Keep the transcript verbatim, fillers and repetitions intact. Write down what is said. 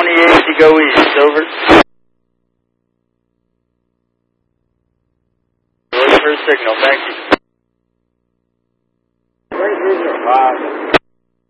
twenty-eight to go east, over. Look for a signal, thank you.